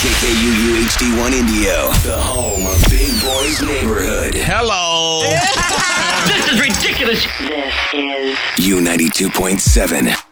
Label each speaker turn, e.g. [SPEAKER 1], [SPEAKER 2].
[SPEAKER 1] KKUU HD1 Indio, the home of Big Boys Neighborhood.
[SPEAKER 2] Hello.
[SPEAKER 3] This is ridiculous.
[SPEAKER 4] This is
[SPEAKER 1] U92.7.